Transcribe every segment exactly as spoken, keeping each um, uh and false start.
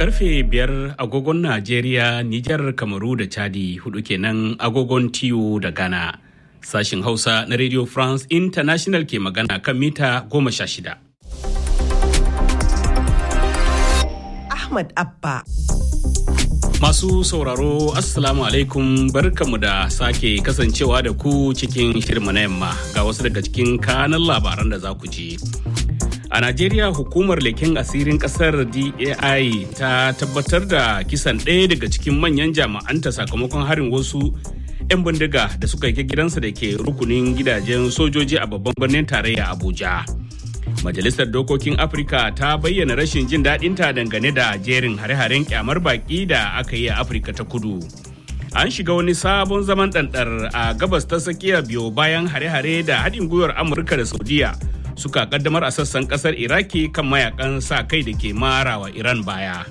Karfe biyar agogon Najeriya, Nijar, Kamaru da Chadi, hudu kenan agogon Tiyo da Ghana. Sashin Hausa na Radio France International ke magana kan mita goma sha shida. Ahmad Abba. Masu sauraro, Assalamu alaikum, barkamu da sake kasancewa da ku cikin shirma na yamma ga wasu daga cikin kanan labaran da za ku ji. A Najeriya, hukumar leken asirin kasar D A I ta tabbatar da kisan ɗaya daga cikin manyan jami'anta sakamakon harin wasu 'yan bindiga da suka yi gidansa da ke rukunin gidajen sojoji a babban birnin tarayya Abuja. Majalisar Dokokin Afirka ta bayyana rashin jin daɗinta dangane da jerin hare-haren kyamar baƙi da aka yi a Afirka ta Kudu. An shiga wani sabon zaman ɗanɗar a gabas ta tsakiya biyo bayan hare-hare da haɗin gwiwar Amurka da Saudiya suka kaddamar a sassan kasar Iraki kan mayakan sa kai da ke marawa Iran baya.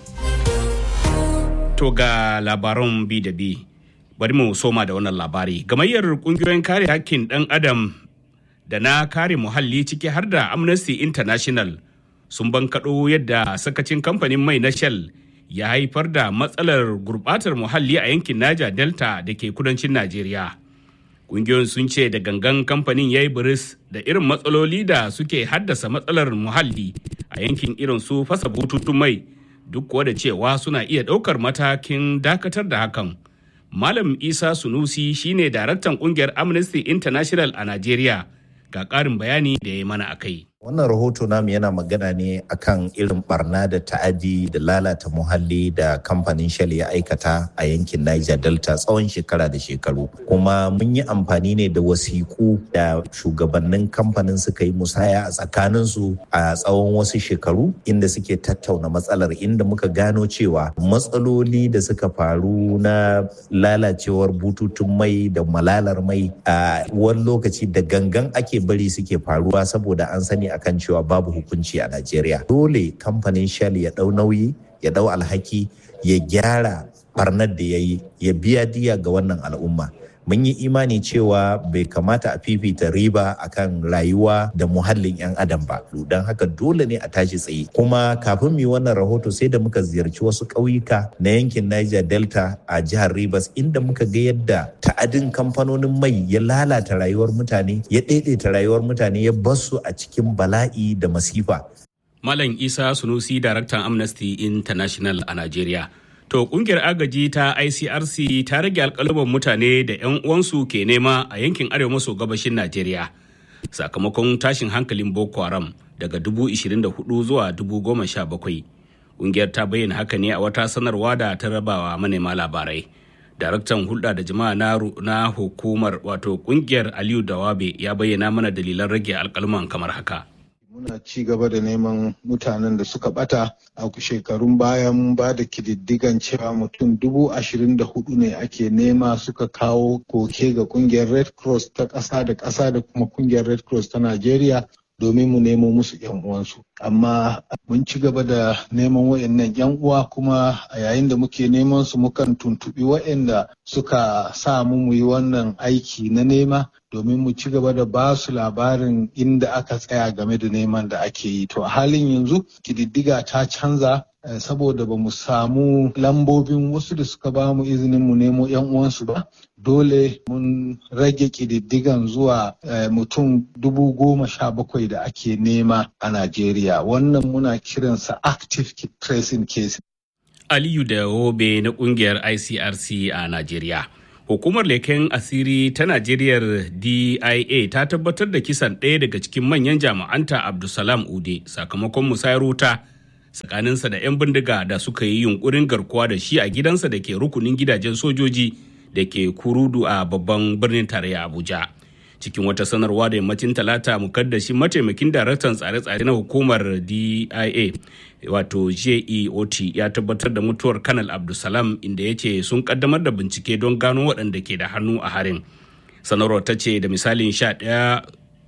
To ga labaran bi da bi, bari mu soma da wannan labari. Gamayyar kungiyoyin kare hakkin ɗan adam da na kare muhalli ciki har da Amnesty International sun bankaɗo yadda sakacin kamfanin mai na Shell ya haifar da matsalar gurɓatar muhalli a yankin Niger Delta da ke kudancin Najeriya. Ƙungiyoyin sun ce da gangan kamfanin ya yi biris da irin matsaloli da suke haddasa matsalar muhalli a yankin irin su fasa bututun mai duk kuwa da cewa suna iya ɗaukar matakin dakatar da hakan. Malam Isa Sunusi shine daraktan ƙungiyar Amnesty International a Najeriya ga ƙarin bayani da ya yi mana a kai. Wannan rahoto namu yana magana ne akan irin barna da ta'adi da lalata muhalli da kamfanin Shell ya aikata a yankin Niger Delta tsawon shekara da shekaru. Kuma mun yi amfani ne da wasiƙu da shugabannin kamfanin suka yi musaya a tsakaninsu a tsawon wasu shekaru inda suke tattauna matsalar, inda muka gano cewa matsaloli da suka faru na lalacewar bututun mai da malalar mai a wani lokaci da gangan ake bari suke faruwa saboda an sani akan cewa babu hukunci a Najeriya. Dole kamfanin Shell ya dau nauyi, ya dau alhaki, ya gyara barnar da ya yi, ya biya diya ga wannan al'umma. Mun yi imani cewa bai kamata a fifita riba akan rayuwa da muhallin 'yan adam ba. Don haka dole ne a tashi tsaye. Kuma kafin mu yi wannan rahoto sai da muka ziyarci wasu ƙauyuka na yankin Niger Delta a jihar Rivers inda muka ga yadda ta'adin kamfanonin mai ya lalata rayuwar mutane, ya daidaita rayuwar mutane, ya basu a cikin bala'i da masifa. Malam Isa Sunusi, daraktan Amnesty International a Najeriya. To kungiyar agaji ta I C R C ta rage alƙaluban mutane da 'yan uwansu ke nema a yankin arewa maso gabashin Najeriya sakamakon tashin hankalin Boko Haram daga dubu ishirin da hudu zuwa dubu goma sha bakwai. Kungiyar ta bayyana haka ne a wata sanarwa da ta rabawa manema labarai. Daraktan hulɗa da jama'a na, na hukumar wato kungiyar Aliyu Dawabe ya bayyana mana dalilan rage alƙaluman kamar haka. Muna ci gaba da neman mutanen da suka bata a shekarun baya mun ba da kididdigan cewa mutum dubu ashirin da hudu ne ake nema suka kawo koke ga kungiyar Red Cross ta ƙasa da ƙasa da kuma kungiyar Red Cross ta Najeriya domin mu nemo musu yan uwansu. Amma mun ci gaba da neman wayannan yan uwa, kuma a yayin da muke neman su mukan tuntubi wayanda suka sa mu mu yi wannan aiki na nema domin mu ci gaba da ba su labarin inda aka tsaya game da neman da ake yi. To a halin yanzu kididdiga ta canza saboda ba mu samu lambobin wasu da suka ba mu izinin mu nemo yan uwansu ba. Dole mun rage kididdigan zuwa mutum dubu goma sha bakwai da ake nema a Najeriya. Wannan muna kiransa active tracing case. Aliyu Dawobe na kungiyar I C R C a Najeriya. Hukumar leken asiri ta Najeriya D I A ta tabbatar da kisan ɗaya daga cikin manyan jami'anta Abdulsalam Ude sakamakon musayar wuta tsakaninsa da 'yan bindiga da suka yi yunkurin garkuwa da shi a gidansa da ke rukunin gidajen sojoji da ke Kurudu a babban birnin tarayya Abuja. Cikin wata sanarwa da yammacin talata, mukaddashi mataimakin daraktan tsare-tsare na hukumar D I A wato J E O T ya tabbatar da mutuwar Kanal Abdulsalam, inda ya ce sun kaddamar da bincike don gano waɗanda ke da hannu a harin. Sanarwar ta ce da misalin sha ɗaya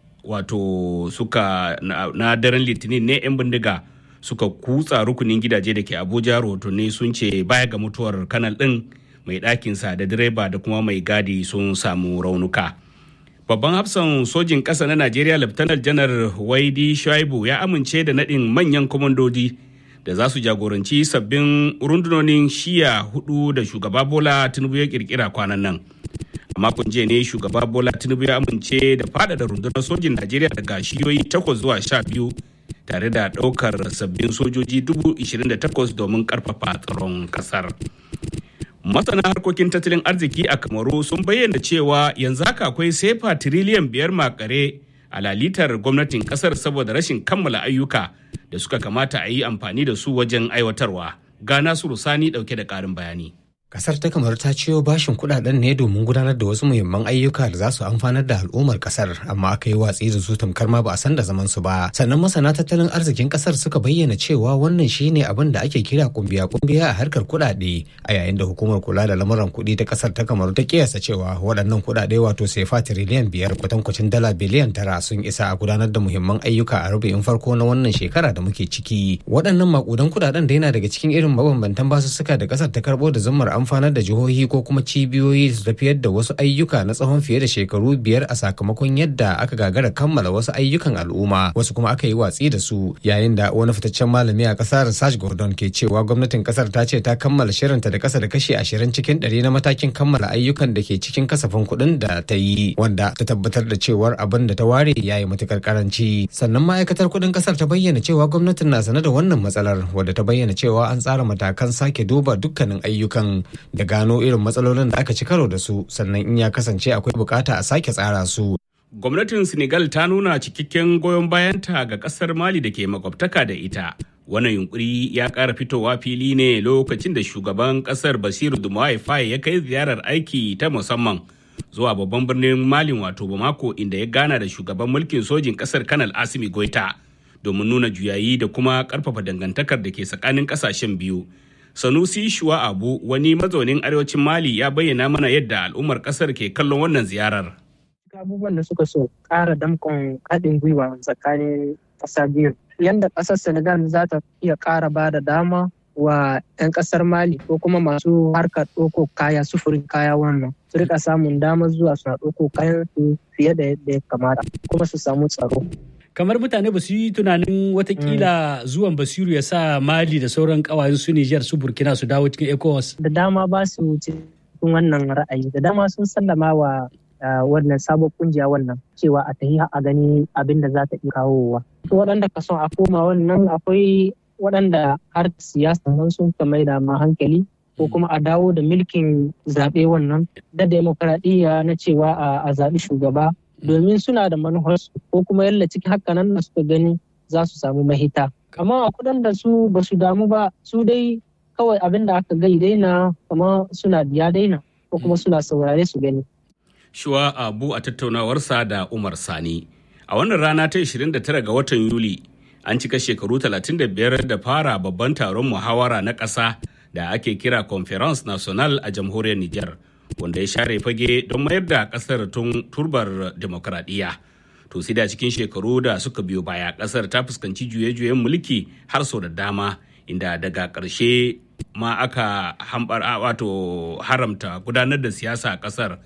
wato suka na, na daren litinin ne 'yan bindiga suka kutsa rukunin gidaje da ke Abuja. Rahotanni sun ce baya ga mutuwar kanal ɗin, mai ɗakinsa da direba da kuma mai gadi sun samu raunuka. Babban hafsan sojin ƙasa na Najeriya Laftanar Janar Waidi Shuaibu ya amince da naɗin manyan kwamandodi da za su jagoranci sabbin rundunonin shiya hudu da shugaba Bola Tinubu ya kirkira kwanan nan. A makon jiya ne shugaba Bola Tinubu ya amince da faɗaɗa rundunar sojin Najeriya daga shiyoyi takwas zuwa sha biyu tare da ɗaukar sabbin sojoji dubu ishirin da takwas domin ƙarfafa tsaron ƙasar. Masana harkokin tattalin arziki a Kamaru sun bayyana cewa yanzu haka akwai sefa tiriliyan biyar makare a lalitar gwamnatin ƙasar saboda rashin kammala ayyuka da suka kamata a yi amfani da su wajen aiwatarwa. Ga Nasiru Sani ɗauke da ƙarin bayani. Kasar ta Kamaru ta ciyo bashin kudaden ne domin gudanar da wasu muhimman ayyuka da za su amfanar da al'ummar kasar, amma aka yi watsi da su tamkar ma ba a san da zaman su ba. Sannan masana tattalin arzikin kasar suka bayyana cewa wannan shine abin da ake kira kumbiya kumbiya a harkar kudade, a yayin da hukumar kula da lamuran kuɗi ta kasar ta Kamaru ta kiyasta cewa waɗannan kudade wato sefa tiriliyan biyar kwatankwacin dala biliyan tara sun isa a gudanar da muhimman ayyuka a rubu'in farko na wannan shekara da muke ciki. Waɗannan makudan kudaden da yana daga cikin irin mabambantan basussuka da kasar ta karɓo da zummar amfanar da jihohi ko kuma cibiyoyi su tafiyar da wasu ayyuka na tsawon fiye da shekaru biyar a sakamakon yadda aka gagara kammala wasu ayyukan al'umma, wasu kuma aka yi watsi da su, yayin da wani fitaccen malami a kasar Serge Gordon ke cewa gwamnatin kasar ta ce ta kammala shirinta da kasa da kashi ashirin cikin ɗari na matakin kammala ayyukan da ke cikin kasafin kuɗin da ta yi, wanda ta tabbatar da cewar abin da ta ware ya yi matukar karanci. Sannan ma'aikatar kuɗin kasar ta bayyana cewa gwamnatin na sane da wannan matsalar, wadda ta bayyana cewa an tsara matakan sake duba dukkanin ayyukan da gano irin matsalolin da aka ci karo da su, sannan in ya kasance akwai bukata a sake tsara su. Gwamnatin Senegal ta nuna cikakken goyon bayanta ga kasar Mali da ke makwabtaka da ita. Wannan yunkuri ya ƙara fitowa fili ne lokacin da shugaban kasar Basiru Diomaye Faye ya kai ziyarar aiki ta musamman zuwa babban birnin Mali wato Bamako, inda ya gana da shugaban mulkin sojin kasar Kanal Assimi Goita domin nuna juyayi da kuma ƙarfafa dangantakar da ke tsakanin ƙasashen biyu. Sanusi Shuwa Abu, wani mazaunin arewacin Mali, ya bayyana mana yadda al'ummar kasar ke kallon wannan ziyarar. Abubuwan da suka so ƙara damkon haɗin gwiwa tsakanin ƙasa biyu. Yanda ƙasar Senegal za ta iya ƙara ba da dama wa 'yan ƙasar Mali ko kuma masu harkar ɗauko kaya, sufurin kaya wannan, su rika samun damar zuwa suna ɗauko kayan su fiye da yadda ya kamata kuma su samu tsaro. Kamar mutane ba su yi tunanin watakila zuwan Basiru ya sa Mali da sauran kawayen su Nijar su Burkina su dawo cikin ECOWAS. Da dama ba su cikin wannan ra'ayi, da dama sun sallama wa wannan sabon kungiya wannan cewa a tahi a gani abin da za ta iya kawowa. Waɗanda ka son a koma wannan akwai waɗanda har siyasa nan sun ka mai da ma hankali ko kuma a dawo da milkin zaɓe wannan da demokaradiyya na cewa a zaɓi shugaba, domin suna da manufarsu ko kuma yalla cikin haka nan da suka gani za su samu mahita. Amma a kudan da su ba su damu ba, su dai kawai abin da aka gai daina, kama suna biya daina ko kuma suna saurare su gani. Shuwa Abu a tattaunawarsa da Umar Sani. A wannan rana ta ishirin da tara ga watan Yuli an cika shekaru talatin da biyar da fara babban taron muhawara na ƙasa da ake kira Conference National a jamhuriyar Nijar, wanda ya share fage don mayar da kasar tun turbar demokradiyya. To sai da cikin shekaru da suka biyo baya, kasar ta fuskanci juye-juyen mulki har sau da dama, inda daga ƙarshe ma aka hambar wato haramta gudanar da siyasa a kasar.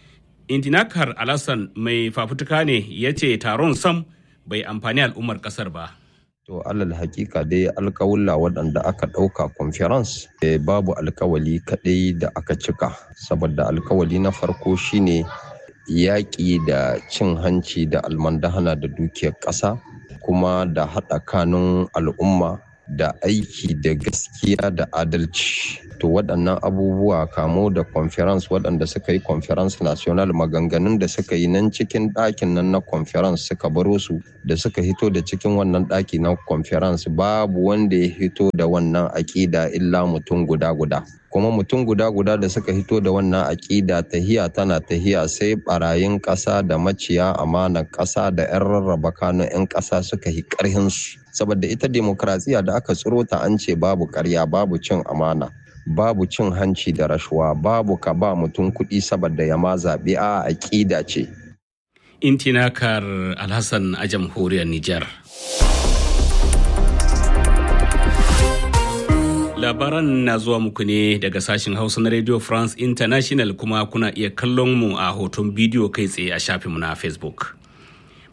Intinakar Alassan mai fafutuka ne ya ce taron sam bai amfani al'ummar kasar ba. To alal hakika dai alkawulla waɗanda aka ɗauka conference babu alkawali kaɗai da aka cika, saboda alkawali na farko shine yaƙi da cin hanci da almandahana da dukiyar ƙasa, kuma da haɗa kanun al'umma da aiki da gaskiya da adalci. To waɗannan abubuwa kamo da conference waɗanda suka yi conference national, maganganun da suka yi nan cikin ɗakin nan na conference suka baro su da suka hito da cikin wannan ɗaki na conference, babu wanda ya hito da wannan aƙida illa mutum guda guda. Kuma mutum guda guda da suka hito da wannan aƙida, tahiya tana tahiya sai barayin ƙasa da maciya amanar ƙasa da 'yan rarraba kanun 'yan ƙasa suka yi ƙarhinsu. Saboda ita demokrasiya da aka tsiro ta an ce babu ƙarya, babu cin amana, babu cin hanci da rashuwa, babu ka ba mutum kuɗi saboda ya ma zaɓe, a aƙida ce. Intinakar Alhassan a jamhuriyar Nijar. Labaran na zuwa muku ne daga sashen Hausa na Radio France International, kuma kuna iya kallon mu a hoton bidiyo kai tsaye a shafinmu na Facebook.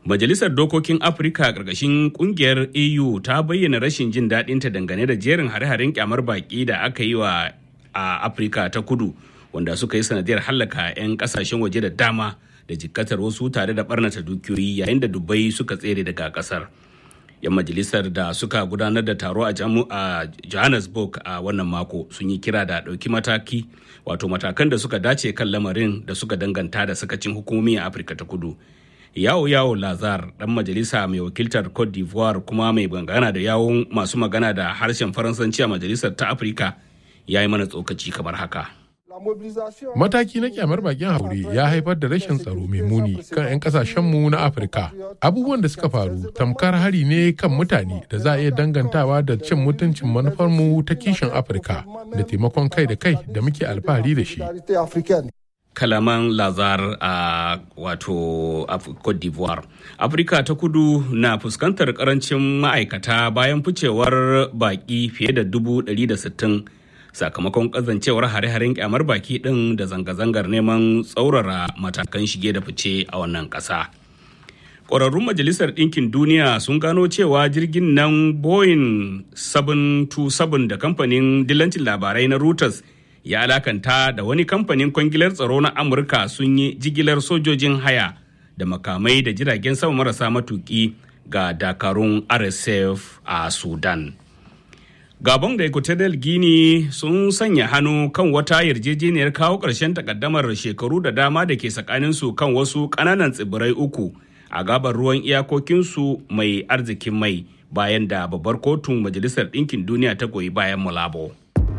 Majalisar Dokokin Afirka ƙarƙashin ƙungiyar E U ta bayyana rashin jin daɗinta dangane da jerin hare-haren kyamar baƙi da aka yi wa a Afirka ta kudu wanda suka yi sanadiyar hallaka 'yan ƙasashen waje da dama da jikkatar wasu tare da ɓarnata dukiyoyi yayin da dubbai suka tsere daga ƙasar. 'Yan majalisar da suka gudanar da taro a Johannesburg a wannan mako sun yi kira da ɗauki mataki wato matakan da suka dace kan lamarin da suka danganta da sakacin hukumomi a Afirka ta kudu. Yawo Yawo Lazar dan majalisa mai wakiltar Cote d'Ivoire kuma mai magana da yawon masu magana da harshen Faransanci a majalisar ta Afirka ya yi mana tsokaci kamar haka. Mataki na kyamar bakin haure ya haifar da rashin tsaro mai muni kan 'yan kasashenmu na Afirka. Abubuwan da suka faru tamkar hari ne kan mutane da za a iya dangantawa da cin mutuncin manufarmu ta kishin Afirka da taimakon kai da kai da muke alfahari da shi. Kalaman Lazar a wato Cote d'Ivoire. Afirka ta kudu na fuskantar karancin ma'aikata bayan ficewar baki fiye da dubu ɗari da sittin sakamakon kazancewar hare-haren kyamar baki ɗin da zanga-zangar neman tsaurara matakan shige da fice a wannan ƙasa. Ƙwararrun Majalisar Ɗinkin Duniya sun gano cewa jirgin nan Boeing seven twenty-seven da kamfanin dillancin labarai na Reuters ya alakanta da wani kamfanin kwangilar tsaro na Amurka sun yi jigilar sojojin haya da makamai da jiragen sama marasa matuki ga dakarun R S F a Sudan. Gabon da Equatorial Guinea sun sanya hannu kan wata yarjejeniyar kawo ƙarshen takaddamar shekaru da dama da ke tsakaninsu kan wasu ƙananan tsibirai uku a gabar ruwan iyakokinsu mai arzikin mai bayan da babbar kotun Majalisar Ɗinkin Duniya ta goyi bayan Malabo.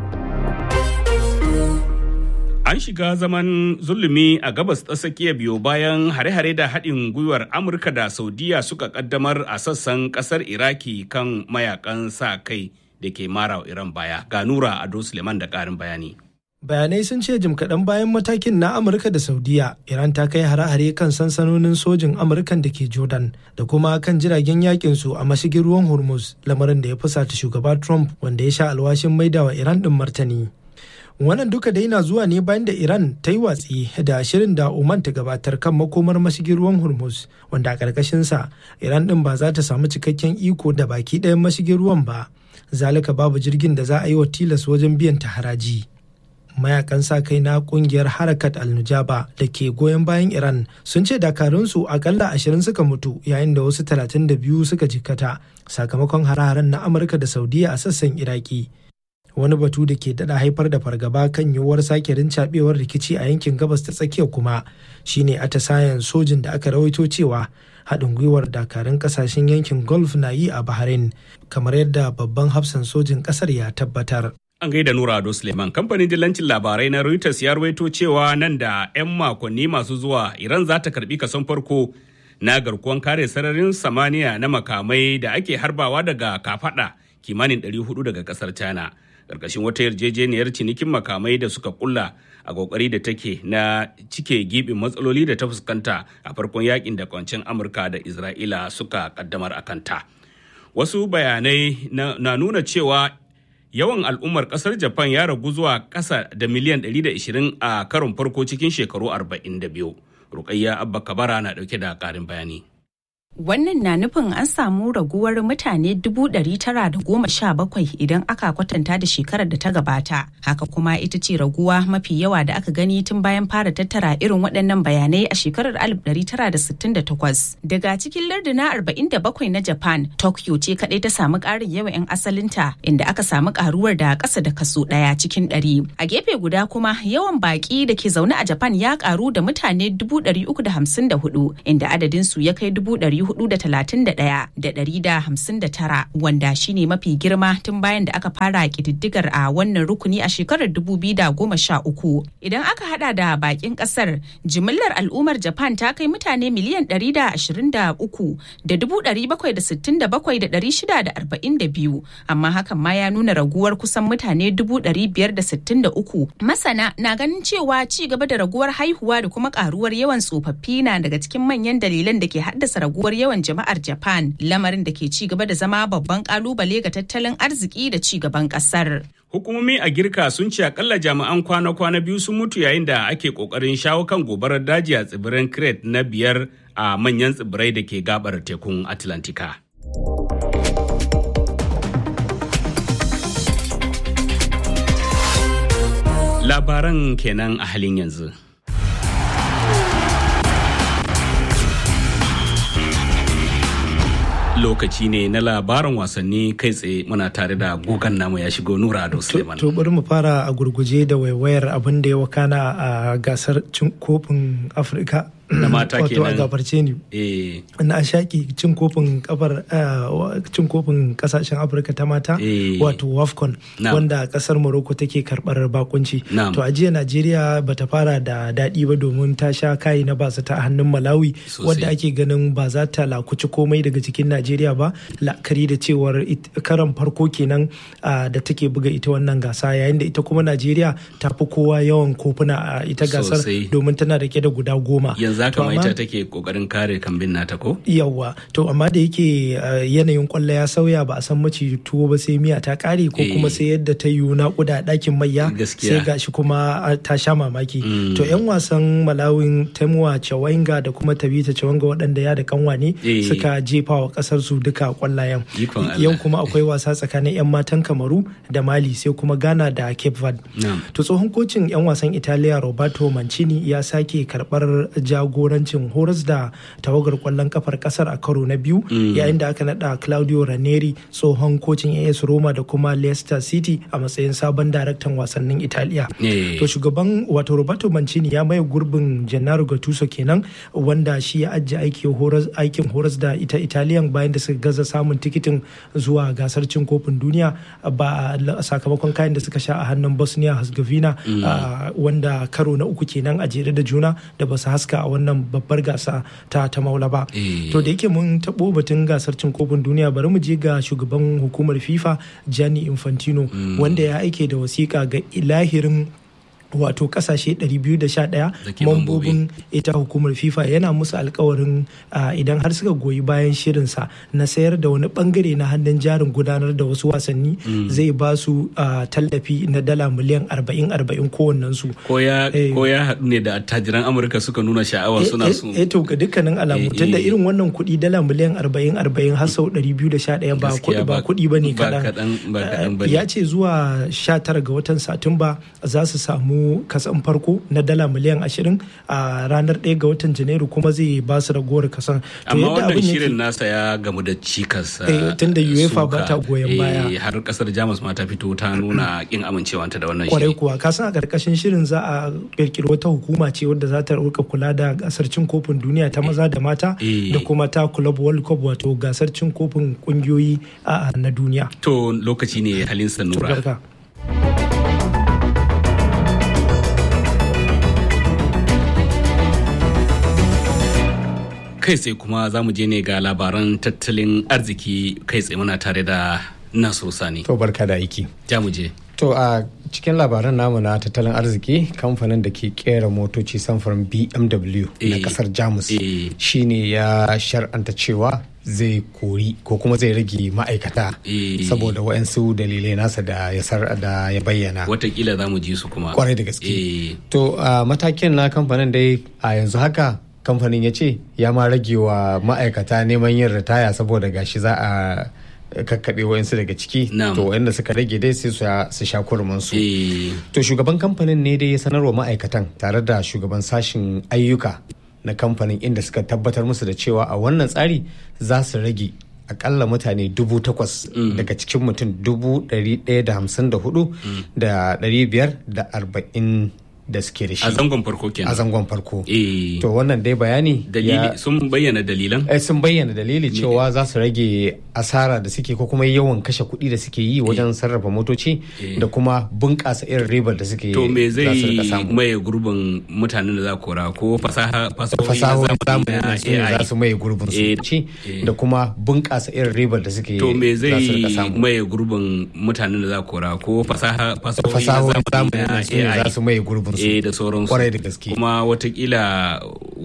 An shiga zaman zulumi a gabas ta tsakiya biyo bayan hare-hare da haɗin gwiwar Amurka da Saudiya suka kaddamar a sassan ƙasar Iraki kan mayakan sa kai da ke mara Iran baya. Ga Nura Ado Suleiman da ƙarin bayani. Bayanai sun ce jim kaɗan bayan matakin na Amurka da Saudiya, Iran ta kai hare-hare kan sansanonin sojin Amurkan da ke Jordan da kuma kan jiragen yakin su a mashigin ruwan Hormuz, lamarin da ya fusata shugaba Trump wanda ya sha alwashin maidawa Iran ɗin martani. Wannan duka dai na zuwa ne bayan da Iran ta yi watsi da shirin da Oman ta gabatar kan makomar mashigin ruwan Hormuz, wanda a ƙarƙashinsa Iran ɗin ba za ta samu cikakken iko da baki ɗayan mashigin ruwan ba. Zalika babu jirgin da za a yi wa tilas wajen biyan ta haraji. Mayakan sa kai na kungiyar Harakat al-Nujaba da ke goyon bayan Iran sun ce dakarunsu akalla ashirin suka mutu yayin da wasu talatin da biyu suka jikkata sakamakon hare-haren na Amurka da Saudiya a sassan Iraki. Wani batu da ke dada haifar da fargaba kan yiwuwar sake rincaɓewar rikici a yankin gabas ta tsakiya kuma shine atisayen sojin da aka rawaito cewa haɗin gwiwar dakarun ƙasashen yankin Gulf na yi a Bahrain, kamar yadda babban hafsan sojin ƙasar ya tabbatar. An gaida Nura Ado Suleiman. Kamfanin dillancin labarai na Reuters ya rawaito cewa nan da 'yan makonni masu zuwa Iran za ta karbi kason farko na garkuwan kare sararin samaniya na makamai da ake harbawa daga kafada kimanin ɗari hudu daga ƙasar China. Ƙarƙashin wata yarjejeniyar cinikin makamai da suka kulla a kokari da take na cike gibin matsaloli da ta fuskanta a farkon yakin da kwancin Amurka da Isra'ila suka kaddamar a kanta. Wasu bayanai na, na nuna cewa yawan al'ummar kasar Japan ya ragu zuwa ƙasa da miliyan ɗari da ashirin a karon farko cikin shekaru arba'in da biyu. Rukayya Abba Kabara na ɗauke da ƙarin bayani. Wannan na nufin an samu raguwar mutane dubu ɗari tara da goma sha bakwai idan aka kwatanta da shekarar da ta gabata. Haka kuma ita ce raguwa mafi yawa da aka gani tun bayan fara tattara irin waɗannan bayanai a shekarar alif ɗari tara da sittin da takwas. Daga cikin larduna arba'in da bakwai na Japan, Tokyo ce kaɗai ta samu ƙarin yawan 'yan asalinta inda aka samu ƙaruwar da ƙasa da kaso ɗaya cikin ɗari. A gefe guda kuma yawan baƙi da ke zaune a Japan ya ƙaru da mutane dubu ɗari uku da hamsin da hudu inda adadinsu ya kai dubu ɗari hudu da talatin da ɗaya da ɗari da hamsin da tara wanda shine mafi girma tun bayan da aka fara ƙididdigar a wannan rukuni a shekarar dubu biyu da goma sha uku. Idan aka hada da bakin ƙasar, jimillar al'ummar Japan ta kai mutane miliyan ɗari da ashirin da uku da dubu ɗari bakwai da sittin da bakwai da ɗari shida da arba'in da biyu, amma hakan ma ya nuna raguwar kusan mutane dubu ɗari biyar da sittin da uku. Masana na ganin cewa ci gaba da raguwar haihuwa da kuma ƙaruwar yawan tsofaffi na daga cikin manyan dalilan da ke haddasa raguwar yawan jama'ar Japan, lamarin da ke ci gaba da zama babban kalubale ga tattalin arziki da ci gaban kasar. Hukumomi a Girka sun ce akalla jami'an kwana-kwana biyu sun mutu yayin da ake kokarin shawo kan gobarar daji a tsibirin Crete na biyar a manyan tsibirai da ke gabar tekun Atlantika. Labaran kenan a halin yanzu. Lokaci ne na labaran wasanni kai tsaye muna tare da gogan namu ya shigo Nura Ado Suleiman. To bari mu fara a gurguje da waiwayar abin da ya wakana a gasar cin kofin Afirka. Na mata kenan. Wato a gafarce ni. Eh. Na shaki cin kofin kafar cin kofin kasashen Afirka ta mata wato WAFCON wanda kasar Morocco take karbar bakunci. To a jiya Najeriya bata fara da daɗi ba domin ta sha kayi na basa ta hannun Malawi wanda ake ganin ba za ta lakuci komai daga cikin Najeriya ba la'akari da cewar karan farko kenan da take buga ita wannan gasa yayin da ita kuma Najeriya ta fi kowa yawan kofuna a ita gasar domin tana da da guda goma. Zaka mai ta take kokarin kare kambin nata ko? Yawa to amma da yake yanayin kwallo ya sauya ba a san maci tuwo ba sai miya ta kare ko kuma sai yadda ta yi naƙuda ɗakin mayya sai gashi kuma ta sha mamaki. To yan wasan Malawin Temuwa Chawenga da kuma Tabita Chawenga waɗanda ya da kanwa ne suka jefa wa ƙasar su duka kwallayen. Yau kuma akwai wasa tsakanin yan matan Kamaru da Mali sai kuma Ghana da Cape Verde. To tsohon kocin yan wasan Italiya Roberto Mancini ya sake karɓar jagorancin horas da tawagar kwallon kafar kasar a karo na biyu yayin da aka nada Claudio Ranieri tsohon kocin A S Roma da kuma Leicester City a matsayin sabon daraktan wasannin Italiya. To shugaban wato Roberto Mancini ya maye gurbin Gennaro Gattuso kenan wanda shi ya ajiye aiki horas aikin horas da ita Italiyan bayan da suka gaza samun tikitin zuwa gasar cin kofin duniya ba sakamakon kayan da suka sha a hannun Bosnia Herzegovina wanda karo na uku kenan a jere da juna da basu haska a wannan babbar gasa ta ta maula ba. To da yake mun taɓo batun gasar cin kofin duniya bari mu je ga shugaban hukumar FIFA Gianni Infantino wanda ya aike da wasiƙa ga ilahirin wato kasashe ɗari biyu da sha ɗaya mambobin ita hukumar FIFA yana musu alkawarin idan har suka goyi bayan shirinsa na sayar da wani bangare na hannun jarin gudanar da wasu wasanni zai ba su tallafi na dala miliyan arba'in arba'in kowannen su. Ko ya haɗu ne da attajiran Amurka suka nuna sha'awa suna su. Eh to ga dukkanin alamu tunda irin wannan kuɗi dala miliyan arba'in arba'in har sau ɗari biyu da sha ɗaya ba kuɗi ba ne kaɗan. Ya ce zuwa sha tara ga watan Satumba za su samu kasan farko na dala miliyan ashirin a ranar ɗaya ga watan Janairu kuma zai ba su ragowar kasan. Amma wannan shirin nasa ya gamu da cikas. Tun da UEFA ba ta goyon baya. Har kasar Jamus ma ta fito ta nuna kin amincewanta da wannan shirin. Kwarai kuwa kasan a ƙarƙashin shirin za a ƙirƙiri wata hukuma ce wadda za ta rika kula da gasar cin kofin duniya ta maza da mata da kuma ta Club World Cup wato gasar cin kofin ƙungiyoyi na duniya. To lokaci ne halin sanura. Kai tsaye kuma za mu je ne ga labaran tattalin arziki kai tsaye muna tare da Nasiru Sani. To barka da aiki. Ja mu je. To a cikin labaran namu na tattalin arziki kamfanin da ke kera motoci samfurin B M W na kasar Jamus shine ya shar'anta cewa zai kori ko kuma zai rage ma'aikata saboda waɗansu dalilai nasa da ya sar da ya bayyana. Watakila za mu ji su kuma. Kwarai da gaske. To a matakin na kamfanin dai a yanzu haka kamfanin ya ce ya ma rage wa ma'aikata neman yin ritaya saboda gashi za a kakkaɓe wa'insu daga ciki to wa'inda suka rage dai sai su sha kurmansu. To shugaban kamfanin ne dai ya sanarwa ma'aikatan tare da shugaban sashin ayyuka na kamfanin inda suka tabbatar musu da cewa a wannan tsari za su rage akalla mutane dubu takwas daga cikin mutum dubu ɗari ɗaya da hamsin da hudu da ɗari biyar da arba'in da suke da shi a zangon farko kenan a zangon farko to wannan dai bayani dalili sun bayyana dalilan eh sun bayyana dalili cewa za su rage asara da suke ko kuma yawan kashe kuɗi da suke yi wajen sarrafa motoci da kuma bunƙasa irin ribar da suke to me zai maye gurbin mutanen da za kora ko fasaha fasahohin zamani za su maye gurbin su da kuma bunƙasa irin ribar da suke to me zai maye gurbin mutanen da za kora ko fasaha fasahohin zamani za su maye gurbin eh da sauransu kwarai da gaske kuma watakila